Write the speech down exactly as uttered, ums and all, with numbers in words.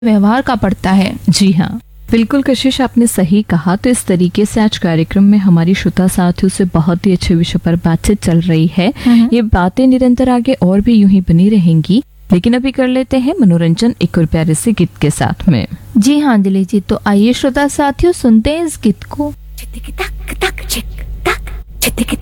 व्यवहार का पड़ता है। जी हाँ, बिल्कुल कशिश, आपने सही कहा। तो इस तरीके से आज कार्यक्रम में हमारी श्रोता साथियों से बहुत ही अच्छे विषय पर बातचीत चल रही है। ये बातें निरंतर आगे और भी यूं ही बनी रहेंगी, लेकिन अभी कर लेते हैं मनोरंजन एक और प्यारे से गीत के साथ में। जी हाँ दिली जी, तो आइए श्रोता साथियों सुनते हैं इस गीत को। चिक तक तक चिक तक चिक